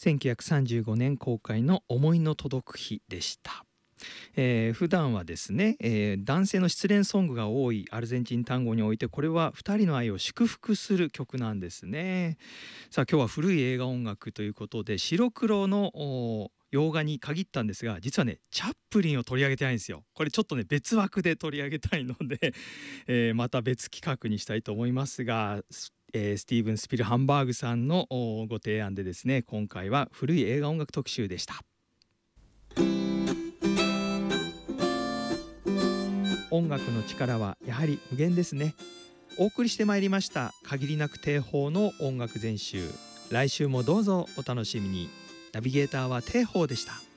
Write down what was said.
1935年公開の思いの届く日でした。普段はですね、男性の失恋ソングが多いアルゼンチン単語において、これは2人の愛を祝福する曲なんですね。さあ今日は古い映画音楽ということで、白黒の洋画に限ったんですが、実はねチャップリンを取り上げてないんですよ。これちょっとね別枠で取り上げたいので、また別企画にしたいと思いますが、スティーブン・スピルハンバーグさんのご提案でですね、今回は古い映画音楽特集でした。音楽の力はやはり無限ですね。お送りしてまいりました限りなく定法の音楽全集、来週もどうぞお楽しみに。ナビゲーターは定法でした。